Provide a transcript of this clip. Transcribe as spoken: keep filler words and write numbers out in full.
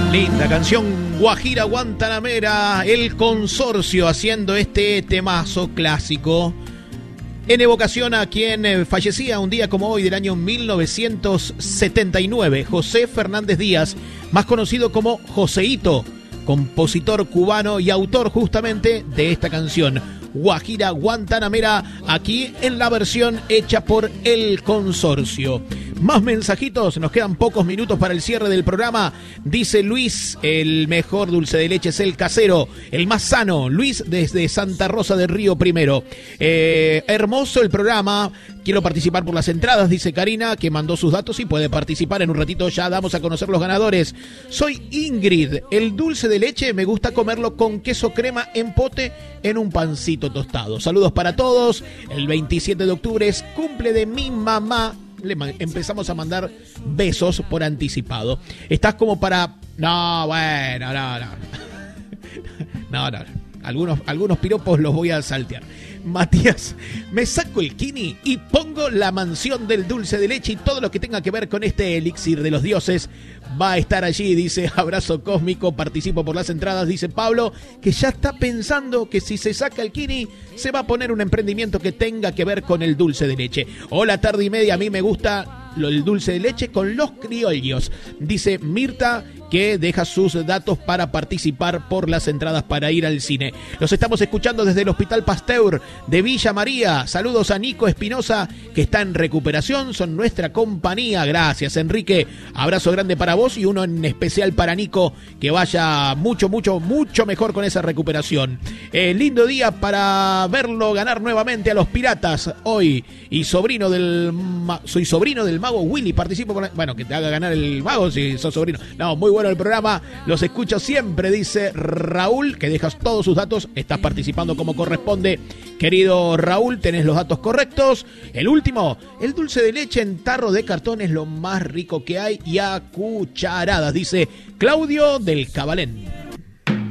Linda canción, Guajira Guantanamera, El Consorcio haciendo este temazo clásico en evocación a quien fallecía un día como hoy del año mil novecientos setenta y nueve, José Fernández Díaz, más conocido como Joseito, compositor cubano y autor justamente de esta canción, Guajira Guantanamera, aquí en la versión hecha por El Consorcio. Más mensajitos, nos quedan pocos minutos para el cierre del programa. Dice Luis, el mejor dulce de leche es el casero, el más sano. Luis desde Santa Rosa del Río Primero. Eh, hermoso el programa, quiero participar por las entradas, dice Karina, que mandó sus datos y puede participar. En un ratito ya damos a conocer los ganadores. Soy Ingrid, el dulce de leche me gusta comerlo con queso crema en pote en un pancito tostado. Saludos para todos, el veintisiete de octubre es cumple de mi mamá. Le empezamos a mandar besos por anticipado. Estás como para... No, bueno, no, no. No, no. Algunos, algunos piropos los voy a saltear. Matías, me saco el kini y pongo la mansión del dulce de leche y todo lo que tenga que ver con este elixir de los dioses va a estar allí, dice, abrazo cósmico, participo por las entradas, dice Pablo, que ya está pensando que si se saca el kini se va a poner un emprendimiento que tenga que ver con el dulce de leche. Hola, tarde y media, a mí me gusta el dulce de leche con los criollos, dice Mirta, que deja sus datos para participar por las entradas para ir al cine. Los estamos escuchando desde el Hospital Pasteur de Villa María. Saludos a Nico Espinosa, que está en recuperación, son nuestra compañía. Gracias, Enrique. Abrazo grande para vos y uno en especial para Nico, que vaya mucho, mucho, mucho mejor con esa recuperación. Eh, lindo día para verlo ganar nuevamente a los Piratas hoy. Y sobrino del... Soy sobrino del mago Willy, participo con... Bueno, que te haga ganar el mago si sos sobrino. No, muy bueno el programa, los escucho siempre, dice Raúl, que dejas todos sus datos, estás participando como corresponde, querido Raúl, tenés los datos correctos. El último, el dulce de leche en tarro de cartón es lo más rico que hay y a cucharadas, dice Claudio del Cabalén.